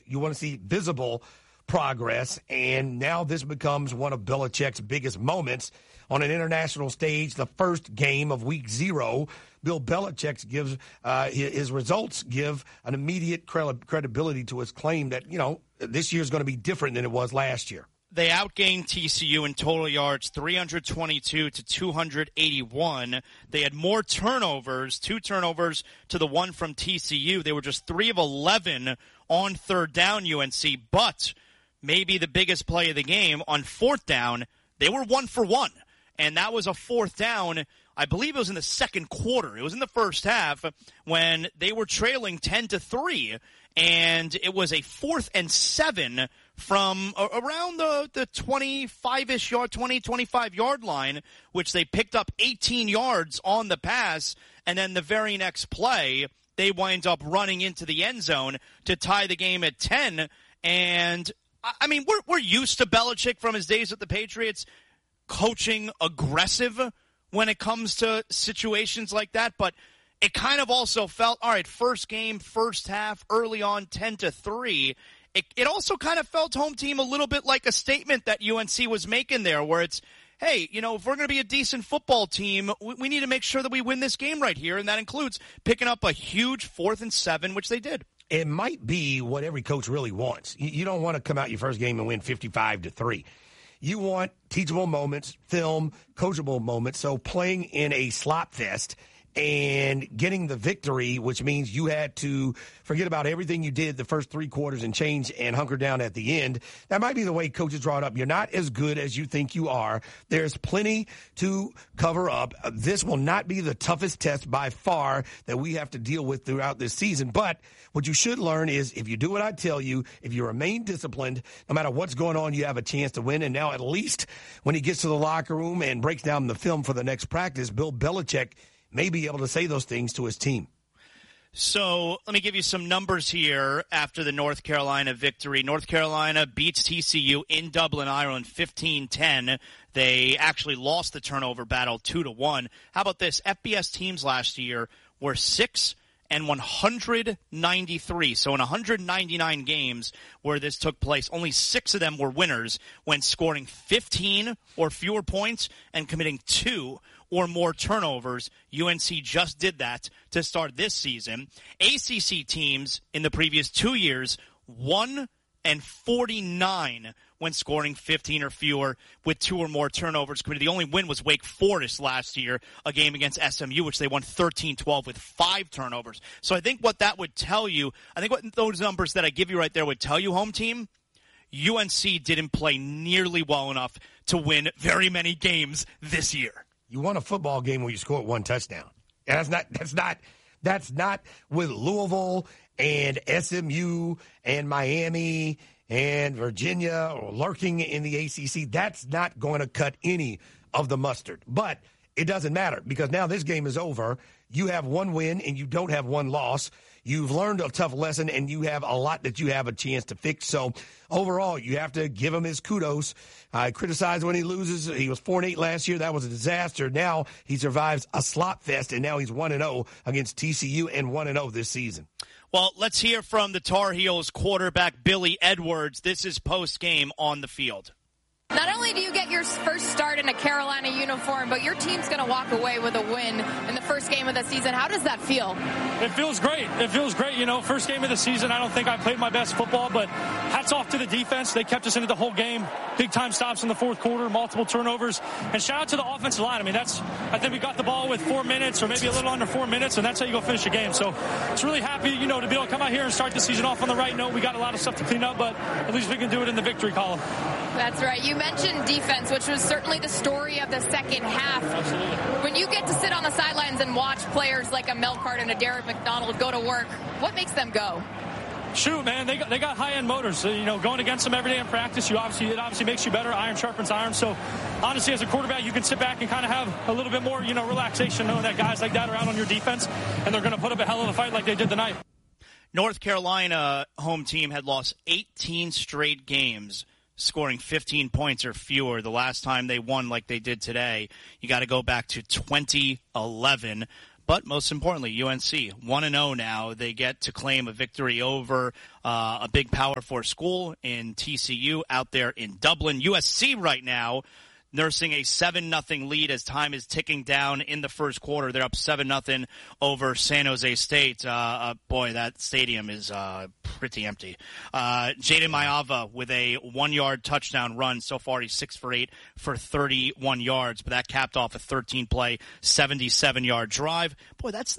You want to see visible progress, and now this becomes one of Belichick's biggest moments on an international stage. The first game of week 0, Bill Belichick gives his results give an immediate credibility to his claim that, this year is going to be different than it was last year. They outgained TCU in total yards, 322 to 281. They had more turnovers, 2 turnovers to the 1 from TCU. They were just 3 of 11 on third down, UNC, but maybe the biggest play of the game on fourth down, they were 1 for 1. And that was a fourth down. I believe it was in the second quarter. It was in the first half when they were trailing 10-3, and it was a 4th and 7 from around the 25-ish yard, 25-yard line, which they picked up 18 yards on the pass, and then the very next play, they wind up running into the end zone to tie the game at 10. And I mean, we're used to Belichick from his days at the Patriots coaching aggressive when it comes to situations like that, but it kind of also felt, all right, first game, first half, early on, 10-3. It also kind of felt, home team, a little bit like a statement that UNC was making there, where it's, hey, if we're going to be a decent football team, we need to make sure that we win this game right here, and that includes picking up a huge 4th and 7, which they did. It might be what every coach really wants. You don't want to come out your first game and win 55-3. You want teachable moments, film, coachable moments. So playing in a slop fest and getting the victory, which means you had to forget about everything you did the first 3 quarters and change and hunker down at the end. That might be the way coaches draw it up. You're not as good as you think you are. There's plenty to cover up. This will not be the toughest test by far that we have to deal with throughout this season. But what you should learn is if you do what I tell you, if you remain disciplined, no matter what's going on, you have a chance to win. And now at least when he gets to the locker room and breaks down the film for the next practice, Bill Belichick may be able to say those things to his team. So let me give you some numbers here after the North Carolina victory. North Carolina beats TCU in Dublin, Ireland, 15-10. They actually lost the turnover battle 2-1. How about this? FBS teams last year were 6 and 193. So in 199 games where this took place, only 6 of them were winners when scoring 15 or fewer points and committing 2 or more turnovers. UNC just did that to start this season. ACC teams in the previous 2 years, 1 and 49 when scoring 15 or fewer with 2 or more turnovers committed. The only win was Wake Forest last year, a game against SMU, which they won 13-12 with 5 turnovers. So I think what that would tell you, I think what those numbers that I give you right there would tell you, home team, UNC didn't play nearly well enough to win very many games this year. You won a football game where you scored 1 touchdown. And that's not with Louisville and SMU and Miami and Virginia or lurking in the ACC. That's not going to cut any of the mustard. But it doesn't matter because now this game is over. You have 1 win and you don't have 1 loss. You've learned a tough lesson, and you have a lot that you have a chance to fix. So, overall, you have to give him his kudos. I criticize when he loses. He was 4-8 last year. That was a disaster. Now he survives a slop fest, and now he's 1-0 against TCU and 1-0 this season. Well, let's hear from the Tar Heels quarterback, Billy Edwards. This is post-game on the field. Not only do you get your first start in a Carolina uniform, but your team's going to walk away with a win in the first game of the season. How does that feel? It feels great. It feels great. First game of the season, I don't think I played my best football, but hats off to the defense. They kept us into the whole game. Big time stops in the fourth quarter, multiple turnovers. And shout out to the offensive line. I think we got the ball with 4 minutes or maybe a little under 4 minutes, and that's how you go finish a game. So it's really happy, to be able to come out here and start the season off on the right note. We got a lot of stuff to clean up, but at least we can do it in the victory column. That's right. You mentioned defense, which was certainly the story of the second half. Absolutely. When you get to sit on the sidelines and watch players like a Melcart and a Derek McDonald go to work, what makes them go? Shoot, man, they got high-end motors. So, going against them every day in practice, it obviously makes you better. Iron sharpens iron. So, honestly, as a quarterback, you can sit back and kind of have a little bit more, relaxation knowing that guys like that are out on your defense, and they're going to put up a hell of a fight like they did tonight. North Carolina home team had lost 18 straight games, scoring 15 points or fewer. The last time they won like they did today, you got to go back to 2011. But most importantly, UNC 1-0 now. They get to claim a victory over a big Power 4 school in TCU out there in Dublin. USC right now nursing a 7-0 lead as time is ticking down in the first quarter. They're up 7-0 over San Jose State. Boy, that stadium is pretty empty. Jaden Maiava with a 1-yard touchdown run. So far, he's 6 for 8 for 31 yards, but that capped off a 13-play, 77-yard drive. Boy, that's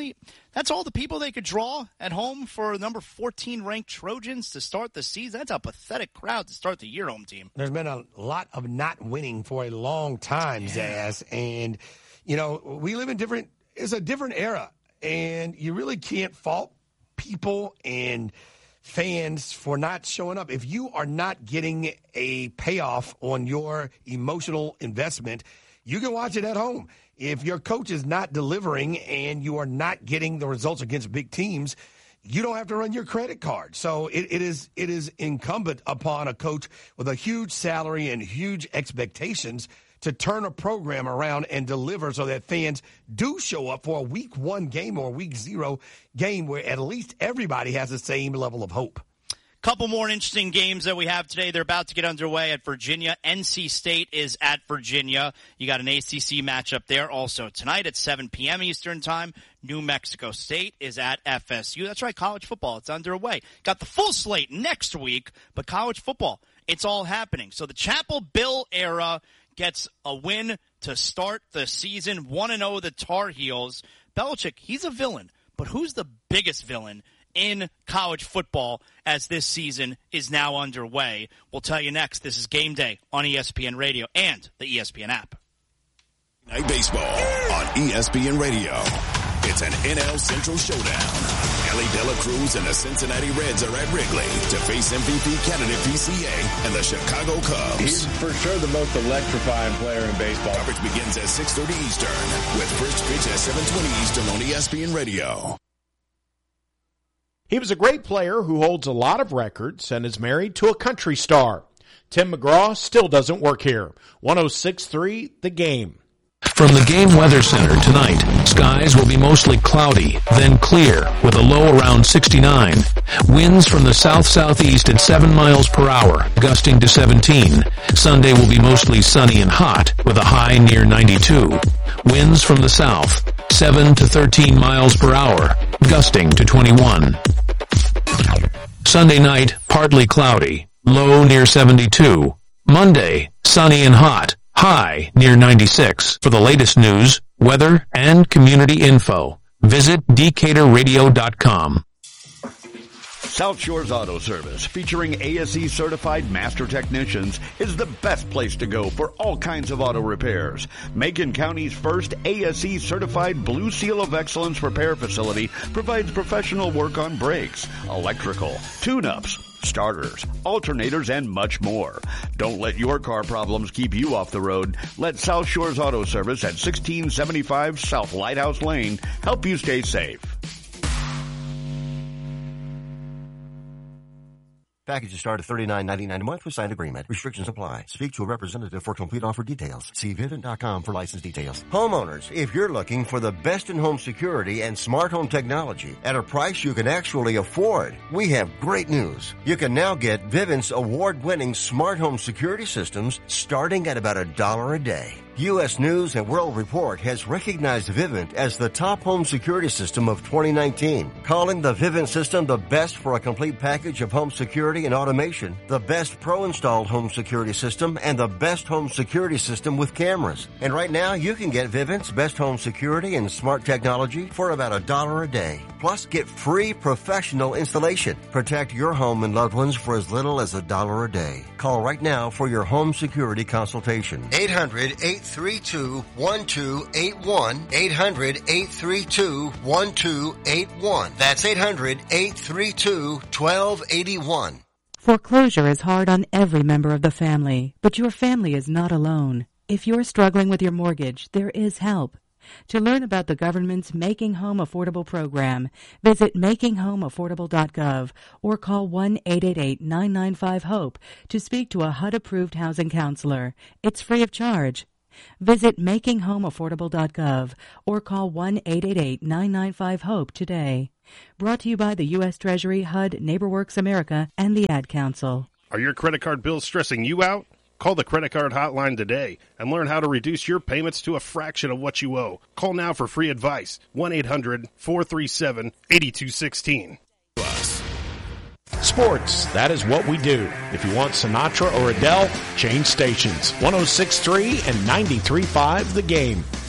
all the people they could draw at home for number 14 ranked Trojans to start the season. That's a pathetic crowd to start the year, home team. There's been a lot of not winning for a long time, Zaz. And, we live in it's a different era. And you really can't fault people and fans for not showing up. If you are not getting a payoff on your emotional investment, you can watch it at home. If your coach is not delivering and you are not getting the results against big teams, you don't have to run your credit card. So it is incumbent upon a coach with a huge salary and huge expectations to turn a program around and deliver so that fans do show up for a week 1 game or a week 0 game where at least everybody has the same level of hope. Couple more interesting games that we have today. They're about to get underway at Virginia. NC State is at Virginia. You got an ACC matchup there also tonight at 7 p.m. Eastern Time. New Mexico State is at FSU. That's right, college football. It's underway. Got the full slate next week, but college football, it's all happening. So the Chapel Bill era gets a win to start the season. 1-0 the Tar Heels. Belichick, he's a villain, but who's the biggest villain in college football as this season is now underway? We'll tell you next. This is Game Day on ESPN Radio and the ESPN app. Night Baseball on ESPN Radio. It's an NL Central showdown. Ellie De La Cruz and the Cincinnati Reds are at Wrigley to face MVP candidate PCA and the Chicago Cubs. He's for sure the most electrifying player in baseball. Coverage begins at 6:30 Eastern with first pitch at 7:20 Eastern on ESPN Radio. He was a great player who holds a lot of records and is married to a country star. Tim McGraw still doesn't work here. 106.3 The Game. From the Game Weather Center tonight, skies will be mostly cloudy, then clear, with a low around 69. Winds from the south-southeast at 7 miles per hour, gusting to 17. Sunday will be mostly sunny and hot, with a high near 92. Winds from the south, 7 to 13 miles per hour, gusting to 21. Sunday night, partly cloudy, low near 72. Monday, sunny and hot, high near 96. For the latest news, weather, and community info, visit DecaturRadio.com. South Shores Auto Service, featuring ASE certified master technicians, is the best place to go for all kinds of auto repairs. Macon County's first ASE certified Blue Seal of Excellence repair facility provides professional work on brakes, electrical, tune-ups, starters, alternators, and much more. Don't let your car problems keep you off the road. Let South Shores Auto Service at 1675 South Lighthouse Lane help you stay safe. Packages start at $39.99 a month with signed agreement. Restrictions apply. Speak to a representative for complete offer details. See Vivint.com for license details. Homeowners, if you're looking for the best in home security and smart home technology at a price you can actually afford, we have great news. You can now get Vivint's award-winning smart home security systems starting at about $1 a day. U.S. News and World Report has recognized Vivint as the top home security system of 2019, calling the Vivint system the best for a complete package of home security and automation, the best pro-installed home security system, and the best home security system with cameras. And right now, you can get Vivint's best home security and smart technology for about $1 a day. Plus, get free professional installation. Protect your home and loved ones for as little as $1 a day. Call right now for your home security consultation. 800-832-1281. 800-832-1281. That's 800-832-1281. Foreclosure is hard on every member of the family, but your family is not alone. If you're struggling with your mortgage, there is help. To learn about the government's Making Home Affordable program, visit makinghomeaffordable.gov or call 1-888-995-HOPE to speak to a HUD-approved housing counselor. It's free of charge. Visit makinghomeaffordable.gov or call 1-888-995-HOPE today. Brought to you by the U.S. Treasury, HUD, NeighborWorks America, and the Ad Council. Are your credit card bills stressing you out? Call the credit card hotline today and learn how to reduce your payments to a fraction of what you owe. Call now for free advice. 1-800-437-8216. Sports, that is what we do. If you want Sinatra or Adele, change stations. 106.3 and 93.5 The Game.